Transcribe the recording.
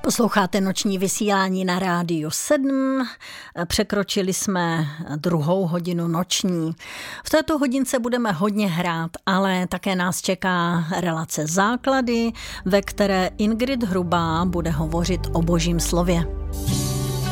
Posloucháte noční vysílání na Rádiu 7. Překročili jsme 2. hodinu noční. V této hodince budeme hodně hrát, ale také nás čeká relace Základy, ve které Ingrid Hrubá bude hovořit o Božím slově.